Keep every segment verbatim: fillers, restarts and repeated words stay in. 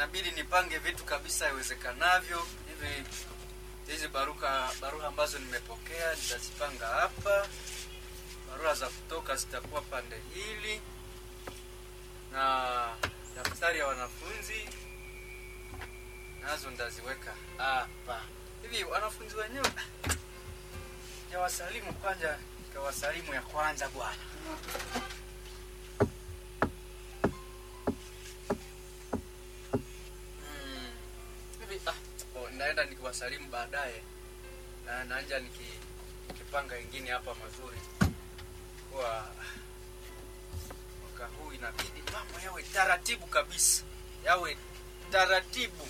inabidi nipange vitu kabisa iwezekanavyo. Hivi hizi baruka barua ambazo nimepokea nitazipanga hapa. Barua za kutoka zitakuwa pande hili. Na daftari ya wanafunzi nazo ndaziweka hapa. Hivi wanafunzi wenyewe ya wasalimu kwanza, kwa wasalimu ya kwanza bwana. Mm. Hivi ah, oh, naenda nikiwasalimu baadaye. Na naanja niki nikipanga wengine hapa mazuri. Kwa mwaka huu inabidi mambo yawe taratibu kabisa. Yawe taratibu.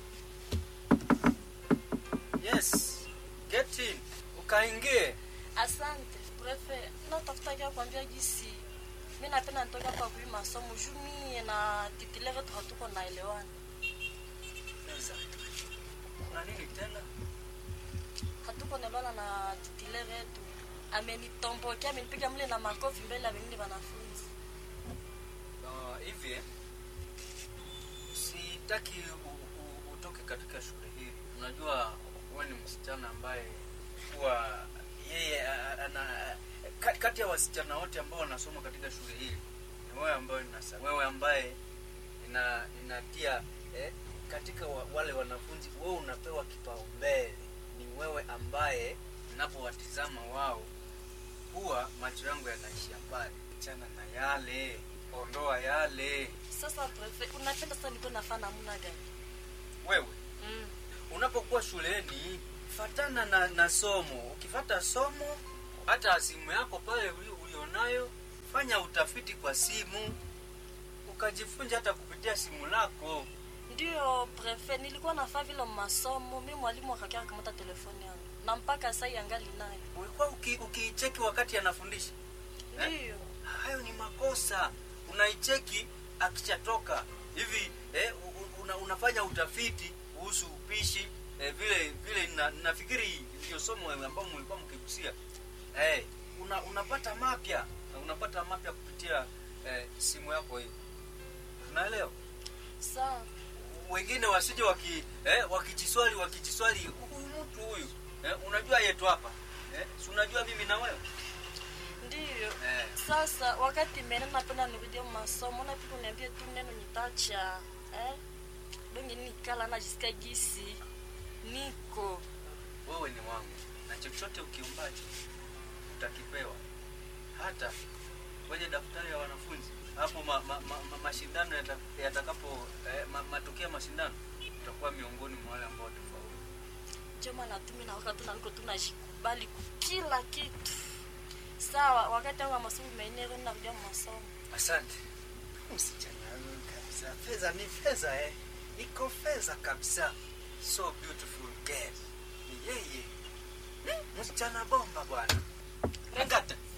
Yes. Get in. Ukaingie. Asante. Prefe, natafuta kia kuambia jinsi. Mimi napenda nitoka kwa kui masomo jumi na titulaire tu hatuko naelewana. Sasa. Kuna nini tena? Hatuko naelewana na titulaire yetu. Amenitombokia, amenipiga mle na makofi mbele ya wengine wanafunzi. Ah, uh, hivi sitaki utoke katika shule hii. Unajua wewe ni msichana ambaye kwa yeye ana kati ya wasichana wote ambao wanasoma katika shule hii. Ni wewe ambaye ninasa. Wewe ambaye ina inatia eh, katika wa, wale wanafunzi wewe unapewa kipaumbele. Ni wewe ambaye ninapowatizama wao huwa macho yangu yanaishia pale. Achana na yale, ondoa yale. Sasa prefe, unapenda sana niko nafanya namna gani? Wewe Mm. Unapokuwa shuleni fatana na, na somo. Ukifuata somo, hata simu yako pale ulionayo, fanya utafiti kwa simu. Ukajifunza hata kupitia simu lako. Ndio prefe, nilikuwa nafanya vile masomo, mimi mwalimu akakia akamata telefoni yangu. Na mpaka sasa yangali nayo. Ulikuwa ukiicheki uki wakati anafundisha? Ndio. Eh? Hayo ni makosa. Unaicheki akishatoka. Hivi eh, una, unafanya utafiti kuhusu upishi eh, vile vile na, nafikiri ndio somo ambao mlikuwa mkigusia. Eh, una, unapata mapya, unapata mapya kupitia eh, simu yako hii. Unaelewa? Sawa. Wengine wasije waki eh wakijiswali wakijiswali huyu mtu huyu. Eh, unajua yetu hapa. Eh, si unajua mimi na wewe? Ndio. Eh. Sasa wakati mimi napenda nirudie masomo na pia uniambie tu neno nitacha. Eh? Donge nikala na jisikia gisi. Niko. Wewe ni wangu. Na chochote ukiumbaje utakipewa. Hata kwenye daftari ya wanafunzi hapo ma, ma, ma, ma, mashindano yatakapo eh, ma, matokeo mashindano utakuwa miongoni mwa wale ambao tufaulu. Choma na tumi na wakati tunaniko tunajikubali kila kitu. Sawa, wakati wa masomo menero na kuja masomo. Asante. Msichana kabisa. Fedha ni fedha eh. Iko fedha kabisa. So beautiful girl. Ni yeye. Msichana bomba bwana. Ngata.